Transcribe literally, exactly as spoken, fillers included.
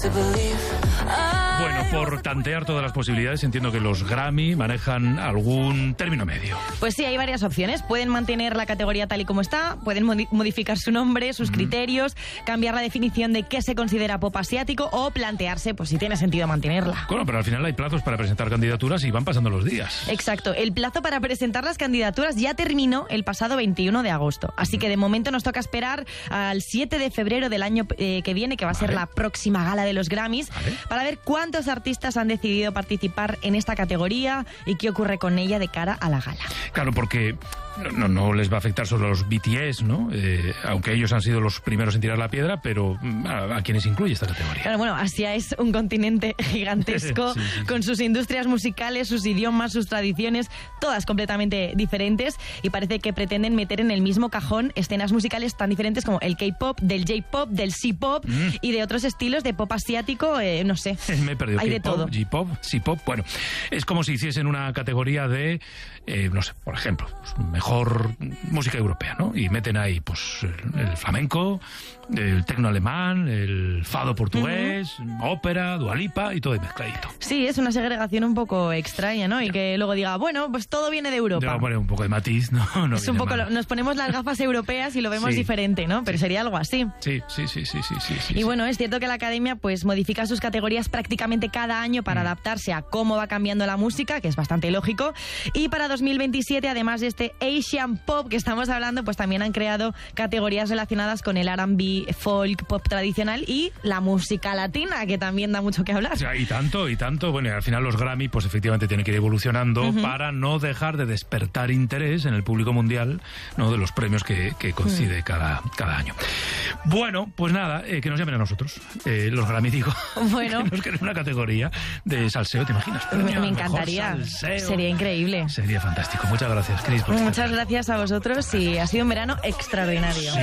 Bueno, por tantear todas las posibilidades, entiendo que los Grammy manejan algún término medio. Pues sí, hay varias opciones. Pueden mantener la categoría tal y como está, pueden modi- modificar su nombre, sus mm. criterios, cambiar la definición de qué se considera pop asiático o plantearse pues si tiene sentido mantenerla. Bueno, pero al final hay plazos para presentar candidaturas y van pasando los días. Exacto. El plazo para presentar las candidaturas ya terminó el pasado veintiuno de agosto. Así mm. que de momento nos toca esperar al siete de febrero del año eh, que viene, que va a vale. ser la próxima gala de los Grammys, vale. para ver cuántos artistas han decidido participar en esta categoría y qué ocurre con ella de cara a la gala. Claro, porque no, no les va a afectar solo a los B T S, ¿no? Eh, aunque ellos han sido los primeros en tirar la piedra, pero ¿a, a quiénes incluye esta categoría? Claro, bueno, Asia es un continente gigantesco, sí, sí, sí. con sus industrias musicales, sus idiomas, sus tradiciones, todas completamente diferentes, y parece que pretenden meter en el mismo cajón escenas musicales tan diferentes como el K-pop, del J-pop, del C-pop mm. y de otros estilos de pop asiático, eh, no sé. Me he perdido. Hay de todo. J-pop, C-pop, bueno, es como si hiciesen una categoría de, eh, no sé, por ejemplo, pues, mejor música europea, ¿no? Y meten ahí, pues, el, el flamenco, el tecno alemán, el fado portugués, uh-huh. ópera, Dua Lipa y todo mezcladito. Sí, es una segregación un poco extraña, ¿no? Y que luego diga, bueno, pues todo viene de Europa. Debo poner un poco de matiz, ¿no? no es un poco, lo, nos ponemos las gafas europeas y lo vemos sí. diferente, ¿no? Pero sería algo así. Sí, sí, sí, sí, sí, sí. Y sí. bueno, es cierto que la Academia pues modifica sus categorías prácticamente cada año para mm. adaptarse a cómo va cambiando la música, que es bastante lógico. Y para dos mil veintisiete, además de este Asian Pop que estamos hablando, pues también han creado categorías relacionadas con el R and B, folk, pop tradicional y la música latina, que también da mucho que hablar. O sea, y tanto, y tanto. Bueno, y al final los Grammy, pues efectivamente tienen que ir evolucionando uh-huh. para no dejar de despertar interés en el público mundial, ¿no? De los premios que, que concede uh-huh. cada, cada año. Bueno, pues nada, eh, que nos llamen a nosotros, eh, los Grammy, digo. Bueno. Que nos queden una categoría de salseo, ¿te imaginas? Me, me encantaría. Sería increíble. Sería fantástico. Muchas gracias, Cris. Muchas gracias a vosotros y ha sido un verano extraordinario. Sí.